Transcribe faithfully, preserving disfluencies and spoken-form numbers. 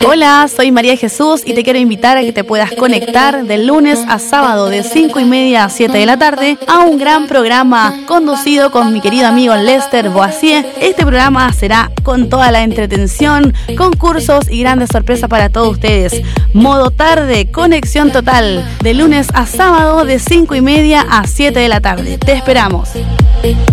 Hola, soy María Jesús y te quiero invitar a que te puedas conectar de lunes a sábado de cinco y media a siete de la tarde a un gran programa conducido con mi querido amigo Lester Boisier. Este programa será con toda la entretención, concursos y grandes sorpresas para todos ustedes. Modo tarde, conexión total, de lunes a sábado de cinco y media a siete de la tarde. Te esperamos.